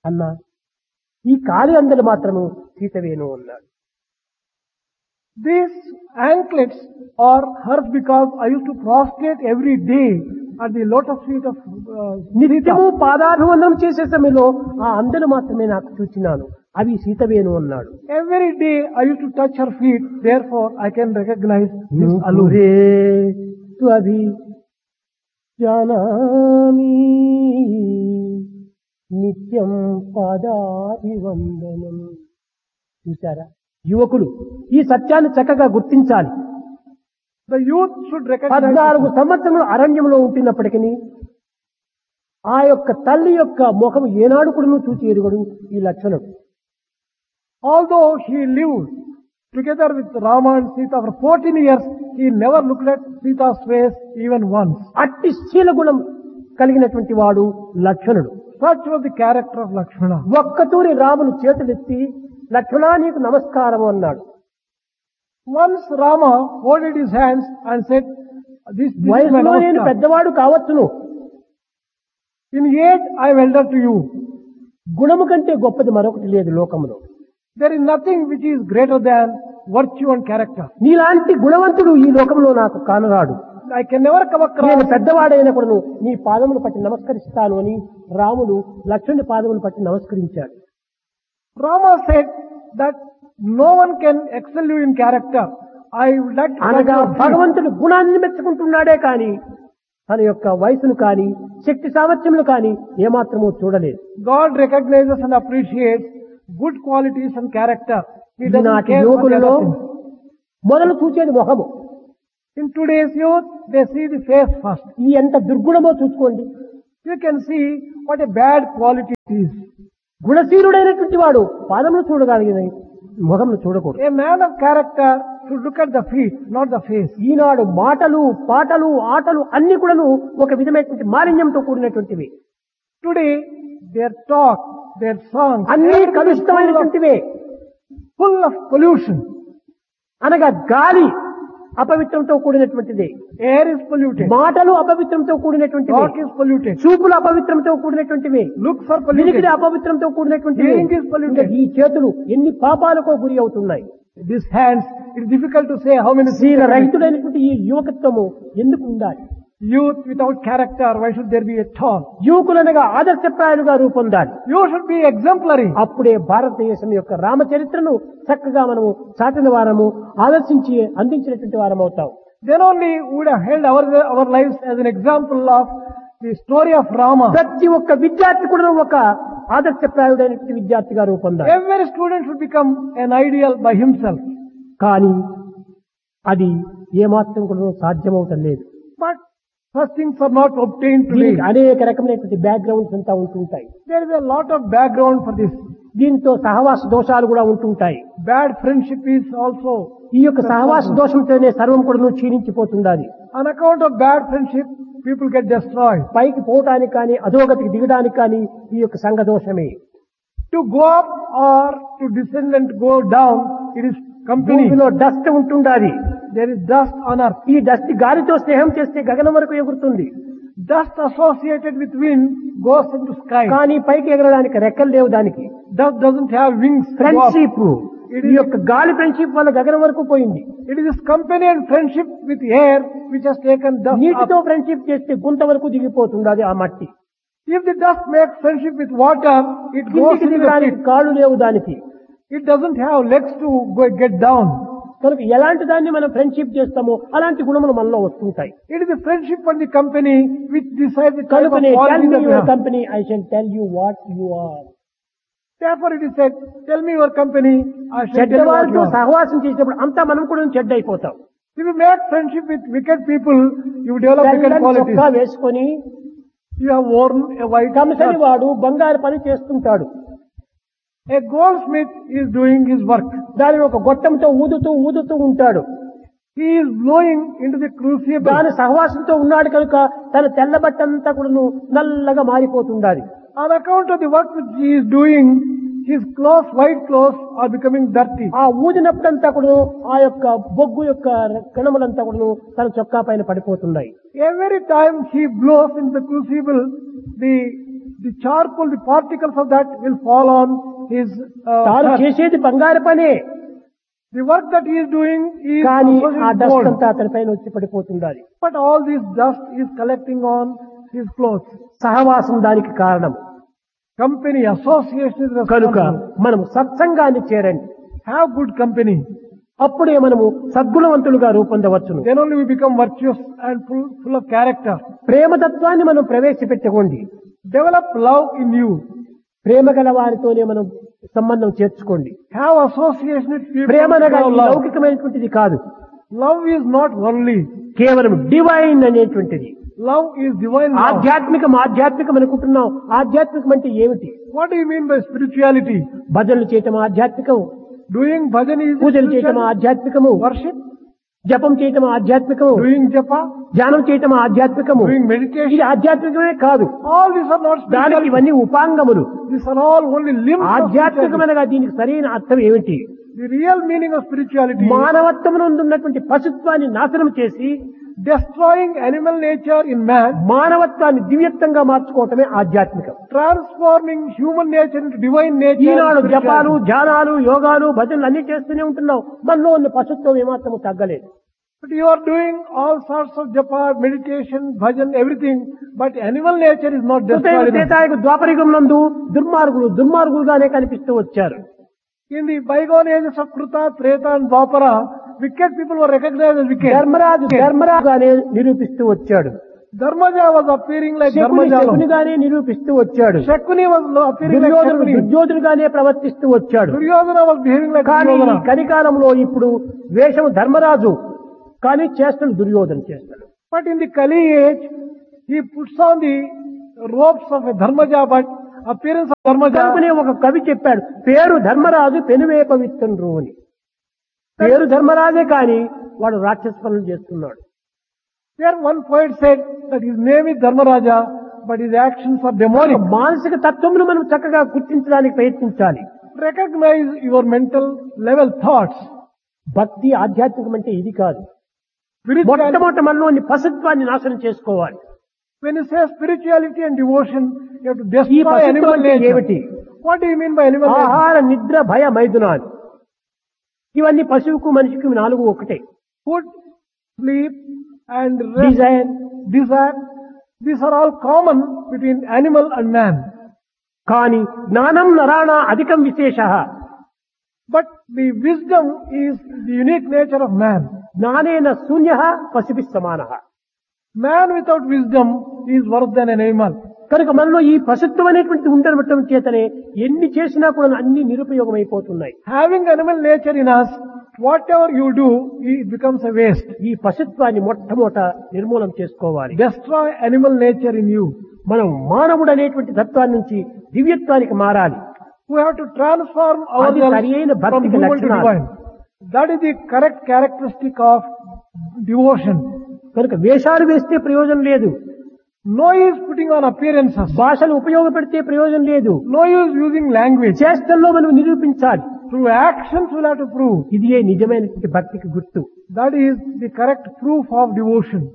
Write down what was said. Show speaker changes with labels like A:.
A: అన్నా ఈ కాలి అందలు మాత్రము సీతవేను అన్నాడు.
B: These anklets are hers because I used to prostrate every day at the lotus feet of
A: నిత్యము
B: Sita.
A: పాదాభివందనం చేసే సమయంలో ఆ అందలు మాత్రమే నాకు చూచినాను, అవి సీతవేను అన్నాడు.
B: Every day I used to touch her feet, therefore I can recognize this allure.
A: అలురే త్వభి జానామి నిత్యం పాదాభివందనం. చూశారా యువకులు ఈ సత్యాన్ని చక్కగా గుర్తించాలి.
B: The youth should recognize
A: 14 సంవత్సరములు అరణ్యంలో ఉంటున్నప్పటికీ ఆ యొక్క తల్లి యొక్క ముఖం ఏనాడు కూడా చూచి ఎరుగడు ఈ లక్షణుడు.
B: although he lived together with Rama and Sita for 14 years, he never looked at Sita's face even once.
A: అట్టి శీల గుణం కలిగినటువంటి వాడు లక్షణుడు.
B: Such was the character of Lakshmana.
A: ఒక్కతూరి రామును చేతులెత్తి లక్ష్మణా నీకు నమస్కారం అన్నాడు.
B: Once Rama folded his hands and said, this is my
A: వయసులో నేను
B: namaskar.
A: పెద్దవాడు కావచ్చును,
B: In age I am elder to you.
A: గుణము కంటే గొప్పది మరొకటి లేదు లోకములో.
B: There is nothing which is greater than virtue and character.
A: నీలాంటి గుణవంతుడు ఈ లోకంలో నాకు కానరాడు.
B: I can never come
A: నేను
B: across.
A: పెద్దవాడైనప్పుడు నీ పాదములు పట్టి నమస్కరిస్తాను అని రాముడు లక్ష్మణుడి పాదములు పట్టి నమస్కరించాడు.
B: Rama said that no one can excel you in character. I would like to touch
A: అనగా
B: your feet.
A: భగవంతుడు గుణాన్ని మెచ్చుకుంటున్నాడే కాని తన యొక్క వయసును కాని శక్తి సామర్థ్యములు కాని ఏమాత్రమూ చూడలేదు.
B: God recognizes and appreciates good qualities and character. He doesn't
A: ఈనాటి
B: care for the
A: యువకులలో
B: other things.
A: మొదలు చూచేది మొహము.
B: In today's youth, they see the face first.
A: ఈ ఎంత దుర్గుణమో చూసుకోండి.
B: You can see what a bad quality it is.
A: గుణశీలుడైనటువంటి వాడు పాదములు చూడగలిగిన ముఖమును చూడకూడదు.
B: A man of character should look at the feet, not the face.
A: ఈనాడు మాటలు పాటలు ఆటలు అన్ని కూడాను ఒక విధమైనటువంటి మాలిన్యంతో కూడినటువంటివి.
B: Today, their talk, their songs,
A: అన్ని
B: everything is
A: కలుషితమైనటువంటివే.
B: full of pollution.
A: అనగా గాలి అపవిత్రంతో కూడినటువంటిది,
B: Air is polluted.
A: మాటలు అపవిత్రంతో కూడినటువంటివి,
B: Talk is polluted.
A: చూపులు అపవిత్రంతో కూడినటువంటివి,
B: Looks are
A: వినికిడి
B: polluted.
A: అపవిత్రంతో కూడినటువంటివి.
B: Hearing is polluted.
A: ఇంకా ఈ చేతులు ఎన్ని పాపాలకో గురి అవుతున్నాయి.
B: These hands, it is difficult to say how many sins
A: శీల
B: are committed.
A: రహితుడైనటువంటి ఈ యువకత్వము ఎందుకు ఉండాలి?
B: Youth without character, why should there be at all?
A: యువకులనగా ఆదర్శప్రాయాలుగా రూపొందాలి.
B: You should be exemplary.
A: అప్పుడే భారతదేశం యొక్క రామచరిత్రను చక్కగా మనము చాటిన వారము ఆదర్శించి అందించినటువంటి వారం అవుతాం.
B: Then only we would have held our lives as an example of the story of Rama.
A: ప్రతి ఒక్క విద్యార్థి కూడా ఒక ఆదర్శప్రాయుడైనటువంటి విద్యార్థిగా రూపొందాలి.
B: Every student should become an ideal by himself.
A: కానీ అది ఏమాత్రం కూడా సాధ్యమవటం లేదు.
B: But such things are not obtained today.
A: దీనికి అనేక రకమైనటువంటి బ్యాక్గ్రౌండ్స్ అంతా ఉంటుంటాయి.
B: There is a lot of background for this.
A: దీంతో సహవాస దోషాలు కూడా ఉంటుంటాయి.
B: Bad friendship is also.
A: ఈ యొక్క సహవాస దోషంతోనే సర్వం కూడా క్షీణించిపోతుండాలి.
B: On account of bad friendship, people get destroyed.
A: పైకి పోవటానికి కానీ అధోగతికి దిగడానికి కానీ ఈ యొక్క సంఘ దోషమే.
B: To go up or to descend and go down, it is company.
A: భూమిలో డస్ట్ ఉంటుండాలి.
B: There is dust on earth.
A: ఈ డస్ట్ గాలితో స్నేహం చేస్తే గగనం వరకు ఎగురుతుంది.
B: Dust associated with wind goes into sky.
A: కానీ పైకి ఎగరడానికి రెక్కలు లేవు దానికి.
B: Dust doesn't have wings. to go up.
A: Friendship ఈ యొక్క గాలి ఫ్రెండ్షిప్ వల్ల గగనం వరకు పోయింది.
B: It is this company and friendship with air which has taken dust
A: నీటితో
B: up.
A: ఫ్రెండ్షిప్ చేస్తే గుంత వరకు దిగిపోతుంది అది ఆ మట్టి.
B: If the dust makes friendship with water, it goes
A: కిందికి
B: into the
A: దిగడానికి
B: pit.
A: కాళ్ళు లేవు దానికి.
B: It doesn't have legs to get down.
A: కనుక ఎలాంటి దాన్ని మనం ఫ్రెండ్షిప్ చేస్తామో అలాంటి గుణములు మనలో వస్తుంటాయి.
B: It is the friendship and the company which decides the type of
A: కనుకనే tell
B: quality
A: me
B: that we
A: your
B: have.
A: company, I shall tell you what you are.
B: Therefore it is said, tell me your company, I shall tell you what
A: చెడ్డవారితో
B: you are.
A: సహవాసం చేసినప్పుడు అంతా మనం కూడా చెడ్డ అయిపోతాం.
B: If you make friendship with wicked people, you develop wicked
A: తెల్లని
B: qualities.
A: చొక్కా వేసుకొని
B: You have worn a white
A: కమిసరి
B: shirt.
A: వాడు బంగారు పని చేస్తుంటాడు.
B: A goldsmith is doing his work.
A: దానిని ఒక గొట్టంతో ఊదుతూ ఉంటాడు.
B: He is blowing into the crucible.
A: దాని సహవాసంతో ఉన్నాడు కనుక తన తెల్ల బట్టంతా కూడా నల్లగా మారిపోతుండాలి.
B: On account of the work which he is doing, his clothes, white clothes, are becoming dirty.
A: ఆ ఊదినప్పుడంతా కూడా ఆ యొక్క బొగ్గు యొక్క కణములంతా కూడా తన చొక్కా పైన పడిపోతున్నాయి.
B: Every time he blows into the crucible, the charcoal, the particles of that will fall on his
A: తాను
B: shirt.
A: చేసేది బంగారు పనే,
B: The work that he is doing is
A: కానీ
B: also
A: ఆ
B: his
A: డస్ట్
B: gold.
A: అంతా అతని పైన వచ్చి పడిపోతుండాలి.
B: But all this dust is collecting on his clothes.
A: సహవాసం దానికి కారణం.
B: Company, association is
A: కనుక
B: responsible.
A: మనం సత్సంగాన్ని చేరండి,
B: Have good company.
A: అప్పుడే మనము సద్గుణవంతులుగా రూపొందవచ్చును.
B: Then only we become virtuous and full of character.
A: ప్రేమతత్వాన్ని మనం ప్రవేశపెట్టుకోండి.
B: Develop love in you.
A: ప్రేమ గల వారితోనే మనం సంబంధం చేర్చుకోండి.
B: Have association with people.
A: Prema
B: who
A: అనగా
B: have
A: ఈ
B: love.
A: లౌకికమైనటువంటిది కాదు,
B: Love is not worldly.
A: కేవలం డివైన్ అనేటువంటిది.
B: Love is divine love.
A: ఆధ్యాత్మికం అనుకుంటున్నాం. ఆధ్యాత్మికం అంటే ఏమిటి?
B: What do you mean by spirituality?
A: భజనలు చేయటం ఆధ్యాత్మికం,
B: Doing bhajan is
A: పూజలు చేయటం
B: spirituality.
A: ఆధ్యాత్మికము,
B: Worship,
A: జపం చేయటం ఆధ్యాత్మికము,
B: doing japa,
A: ధ్యానం చేయటం ఆధ్యాత్మికము.
B: doing
A: ఇది
B: meditation.
A: ఆధ్యాత్మికమే కాదు,
B: All these are not
A: దానికి
B: spirituality.
A: ఇవన్నీ ఉపాంగములు.
B: These are all only limbs of spirituality.
A: ఆధ్యాత్మికమనగా దీనికి సరైన అర్థం ఏమిటి?
B: The real meaning of spirituality is
A: మానవత్వమునందు ఉన్నటువంటి పశుత్వాన్ని నాశనం చేసి
B: destroying animal nature in man,
A: మానవత్వాన్ని దివ్యత్వంగా మార్చుకోవటమే ఆధ్యాత్మికం.
B: transforming human nature into divine nature.
A: Eenadu
B: is
A: జపాలు,
B: spirituality.
A: ధ్యానాలు, యోగాలు, భజనలు అన్ని చేస్తూనే ఉంటున్నాం. మనలో ఉన్న పశుత్వం ఏమాత్రము తగ్గలేదు.
B: But you are doing all sorts of japa, meditation, bhajan, everything, but animal nature is not destroyed. in us.
A: త్రేతాయుగ ద్వాపరయుగం నందు దుర్మార్గులుగానే కనిపిస్తూ వచ్చారు.
B: In the bygone ages of Kruta, Treta and Dwapara, wicked people were recognized as wicked.
A: ధర్మరాజుగానే నిరూపిస్తూ వచ్చాడు.
B: Dharmaja was appearing like
A: Shakuni
B: Dharmaja.
A: శకునిగానే నిరూపిస్తూ వచ్చాడు.
B: Shakuni was appearing like Shakuni.
A: దుర్యోధనుగానే ప్రవర్తిస్తూ వచ్చాడు.
B: Duryodhana was behaving like
A: కానీ ఈ
B: Duryodhana.
A: కలికాలంలో ఇప్పుడు వేషం ధర్మరాజు, కానీ చేష్టలు దుర్యోధన చేస్తాడు.
B: But in the Kali age, he puts on the robes of a Dharmaja, but appearance of Dharmaja.
A: కనుకనే ఒక కవి చెప్పాడు, పేరు ధర్మరాజు పెనువేప విత్తండ్రు అని. పేరు ధర్మరాజే కానీ వాడు రాక్షస పనులు చేస్తున్నాడు.
B: There one poet said that his name is Dharmaraja, but his actions are demonic.
A: మానసిక తత్వమును మనం చక్కగా గుర్తించడానికి ప్రయత్నించాలి.
B: Recognize your mental level thoughts.
A: భక్తి ఆధ్యాత్మికం అంటే ఇది కాదు.
B: Spirituality,
A: మొట్టమొదటి మనలోని పశుత్వాన్ని నాశనం చేసుకోవాలి.
B: when you say spirituality and devotion, you have to
A: ఈ
B: destroy
A: పశుత్వం
B: animal
A: అంటే
B: nature.
A: ఏమిటి?
B: What do you mean by animal nature?
A: ఆహార, నిద్ర, భయ, మైథునాలు, ఇవన్నీ పశువుకు మనిషికి 4 ఒకటే.
B: Food, sleep, and rest,
A: Dzire,
B: desire. These are all common between animal and man.
A: కానీ జ్ఞానం నరాణ అధికం విశేష.
B: But the wisdom is the unique nature of man.
A: జ్ఞానేన శూన్య పశుభిః సమానః.
B: Man without wisdom is worse than an animal.
A: కనుక మనలో ఈ పశుత్వం అనేటువంటి ఉండటం చేతనే ఎన్ని చేసినా కూడా అన్ని నిరుపయోగం అయిపోతున్నాయి.
B: Having animal nature in us, whatever you do, it becomes a waste.
A: ఈ పశుత్వాన్ని మొట్టమొదట నిర్మూలన చేసుకోవాలి.
B: Destroy animal nature in you.
A: మనం మానవుడు అనేటువంటి తత్వాన్ని నుంచి దివ్యత్వానికి మారాలి.
B: We have to transform
A: అది సరియైన
B: ourselves from
A: భక్తికి
B: human to
A: లక్షణాలు.
B: divine. That is the correct characteristic of devotion.
A: కనుక వేషాలు వేస్తే ప్రయోజనం లేదు,
B: No use putting on appearances.
A: భాషలు ఉపయోగపెడితే ప్రయోజనం లేదు.
B: No use using language.
A: చేష్టల్లో మనం నిరూపించాలి.
B: Through actions we'll have to prove.
A: ఇది నిజమైనటువంటి భక్తికి గుర్తు.
B: That is the correct proof of devotion.